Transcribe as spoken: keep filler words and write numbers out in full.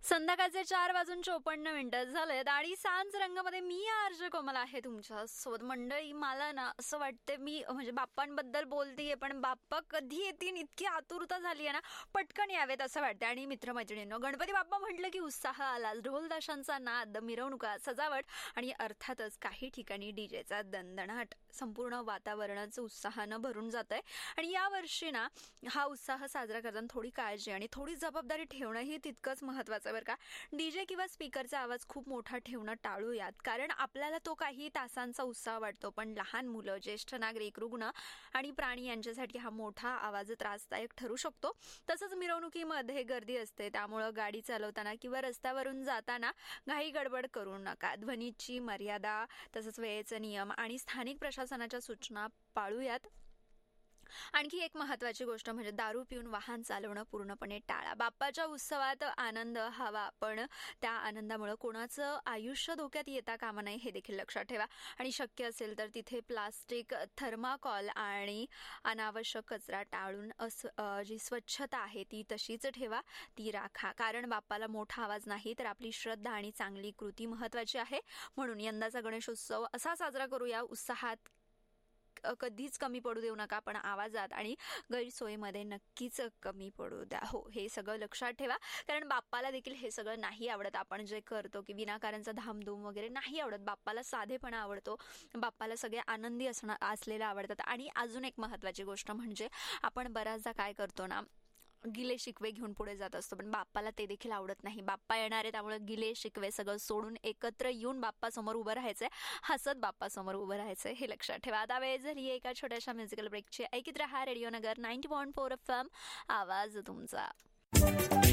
संध्याकाळचे चार वाजून चोपन्न मिनिटं झालेत आणि सांज रंगामध्ये मी आरजे कोमल आहे तुमच्या सोबत. मंडळी, मला ना असं वाटतं मी म्हणजे बाप्पांबद्दल बोलतीये, पण बाप्पा कधी येतील इतकी आतुरता झाली आहे ना, पटकन यावेत असं वाटतं. आणि मित्रमैत्रिणींनो, गणपती बाप्पा म्हटलं की उत्साह आला, ढोल ताशांचा नाद, मिरवणुका, सजावट आणि अर्थातच काही ठिकाणी डीजेचा दणदणाट. संपूर्ण वातावरणाचं उत्साहानं भरून जात आहे. आणि या वर्षी ना हा उत्साह साजरा करताना थोडी काळजी आणि थोडी जबाबदारी ठेवणंही तितकंच महत्वाचं बरं का. डीजे किंवा स्पीकरचा आवाज खूप मोठा ठेवणं टाळूयात, कारण आपल्याला तो काही तासांचा उत्साह वाटतो, पण लहान मुलं, ज्येष्ठ नागरिक, रुग्ण आणि प्राणी यांच्यासाठी हा मोठा आवाज त्रासदायक ठरू शकतो. तसंच मिरवणुकीमध्ये गर्दी असते, त्यामुळं गाडी चालवताना किंवा रस्त्यावरून जाताना घाई गडबड करू नका. ध्वनीची मर्यादा, तसंच वेळेचे नियम आणि स्थानिक प्रशासनाच्या सूचना पाळूयात. आणखी एक महत्वाची गोष्ट म्हणजे दारू पिऊन वाहन चालवणं पूर्णपणे टाळा. बाप्पाच्या उत्सवात आनंद हवा, पण त्या आनंदामुळे कोणाचं आयुष्य धोक्यात येता कामा नये हे देखील लक्षात ठेवा. आणि शक्य असेल तर तिथे प्लास्टिक, थर्माकॉल आणि अनावश्यक कचरा टाळून अस जी स्वच्छता आहे ती तशीच ठेवा, ती राखा. कारण बाप्पाला मोठा आवाज नाही तर आपली श्रद्धा आणि चांगली कृती महत्वाची आहे. म्हणून यंदाचा गणेशोत्सव असा साजरा करूया, उत्साहात कधीच कमी पडू देऊ नका, पण आवाजात आणि गैरसोयीमध्ये नक्कीच कमी पडू द्या. हो, हे सगळं लक्षात ठेवा, कारण बाप्पाला देखील हे सगळं नाही आवडत. आपण जे करतो की विनाकारणचा धामधूम वगैरे नाही आवडत. बाप्पाला साधेपणा आवडतो, बाप्पाला सगळे आनंदी असणं असलेलं आवडतात. आणि अजून एक महत्वाची गोष्ट म्हणजे आपण बऱ्याचदा काय करतो ना, गिले शिकवे घेऊन पुढे जात असतो, पण बाप्पाला ते देखील आवडत नाही. बाप्पा येणार आहे, त्यामुळे गिले शिकवे सगळं सोडून एकत्र येऊन बाप्पा समोर उभं राहायचंय, हसत बाप्पा समोर उभं राहायचंय, हे लक्षात ठेवा. आता वेळ झाली एका छोट्याशा म्युझिकल ब्रेकची. ऐकत रहा रेडिओ नगर ninety point four F M, आवाज तुमचा.